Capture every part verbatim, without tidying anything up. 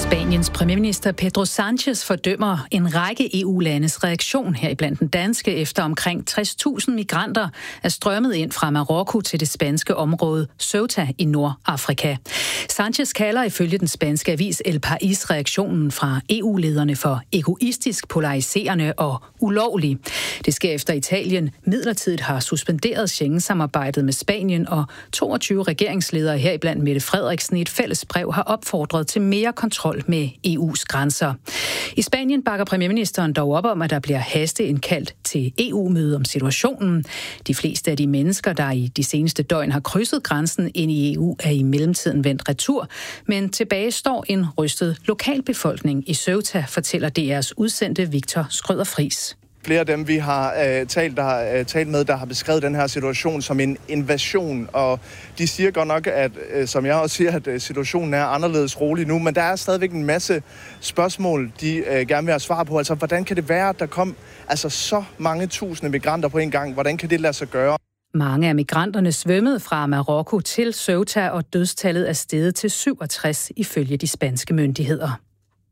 Spaniens premierminister Pedro Sánchez fordømmer en række E U-landes reaktion heriblandt den danske, efter omkring tres tusind migranter er strømmet ind fra Marokko til det spanske område Ceuta i Nordafrika. Sánchez kalder ifølge den spanske avis El País reaktionen fra E U-lederne for egoistisk, polariserende og ulovlig. Det sker efter Italien midlertidigt har suspenderet Schengen-samarbejdet med Spanien, og toogtyve regeringsledere heriblandt Mette Frederiksen i et fælles brev har opfordret til mere kontrol med E U's grænser. I Spanien bakker premierministeren dog op om, at der bliver hasteindkaldt til E U-møde om situationen. De fleste af de mennesker, der i de seneste døgn har krydset grænsen ind i E U, er i mellemtiden vendt retur, men tilbage står en rystet lokalbefolkning i Ceuta, fortæller D R's udsendte Victor Skrøder Friis. Flere af dem, vi har øh, talt, der har, øh, talt med, der har beskrevet den her situation som en invasion, og de siger godt nok, at øh, som jeg også siger, at øh, situationen er anderledes rolig nu, men der er stadigvæk en masse spørgsmål, de øh, gerne vil have svar på. Altså, hvordan kan det være, at der kom altså, så mange tusinde migranter på en gang? Hvordan kan det lade sig gøre? Mange af migranterne svømmede fra Marokko til Ceuta, og dødstallet er steget til syvogtres ifølge de spanske myndigheder.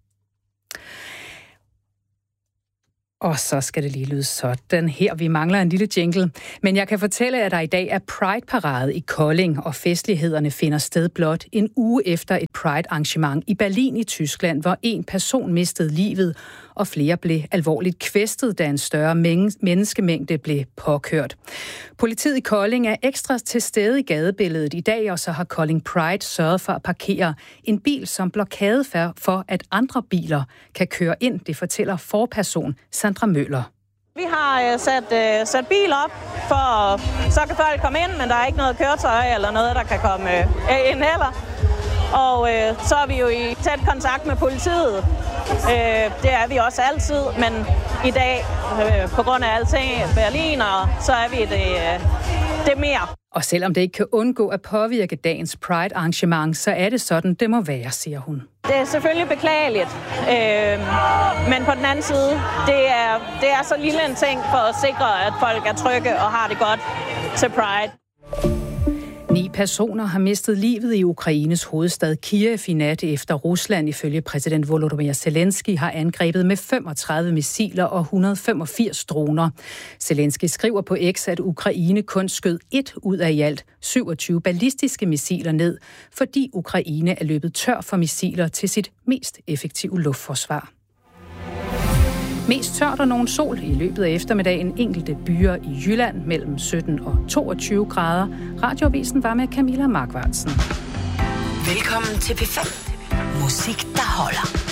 Og så skal det lige lyde sådan her. Vi mangler en lille jingle. Men jeg kan fortælle, at der i dag er Pride-parade i Kolding, og festlighederne finder sted blot en uge efter et Pride-arrangement i Berlin i Tyskland, hvor en person mistede livet, og flere blev alvorligt kvæstet, da en større menneskemængde blev påkørt. Politiet i Kolding er ekstra til stede i gadebilledet i dag, og så har Kolding Pride sørget for at parkere en bil som blokade for, at andre biler kan køre ind. Det fortæller forperson Sandra Møller. Vi har uh, sat, uh, sat bil op, for så kan folk komme ind, men der er ikke noget køretøj eller noget, der kan komme uh, ind heller. Og uh, så er vi jo i tæt kontakt med politiet. Uh, det er vi også altid, men i dag, uh, på grund af alting i Berlin, og så er vi det, uh, det mere. Og selvom det ikke kan undgå at påvirke dagens Pride-arrangement, så er det sådan, det må være, siger hun. Det er selvfølgelig beklageligt, øh, men på den anden side, det er, det er så lille en ting for at sikre, at folk er trygge og har det godt til Pride. Ni personer har mistet livet i Ukraines hovedstad Kiev i nat, efter Rusland ifølge præsident Volodymyr Zelensky har angrebet med femogtredive missiler og et hundrede og femogfirs droner. Zelensky skriver på X, at Ukraine kun skød et ud af i alt syvogtyve ballistiske missiler ned, fordi Ukraine er løbet tør for missiler til sit mest effektive luftforsvar. Mest tørt og nogen sol i løbet af eftermiddagen. Enkelte byer i Jylland mellem sytten og toogtyve grader. Radioavisen var med Camilla Markvartsen. Velkommen til P fem. Musik, der holder.